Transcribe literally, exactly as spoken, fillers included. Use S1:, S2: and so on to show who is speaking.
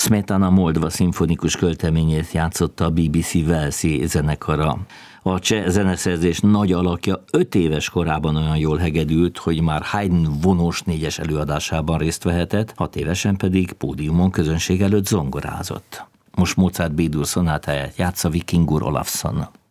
S1: Smetana Moldva szimfonikus költeményét játszotta a bé bé cé Walesi zenekara. A cseh zeneszerzés nagy alakja öt éves korában olyan jól hegedült, hogy már Haydn vonós négyes előadásában részt vehetett, hat évesen pedig pódiumon közönség előtt zongorázott. Most Mozart B-dur szonátáját játsza Vikingur Olafsson.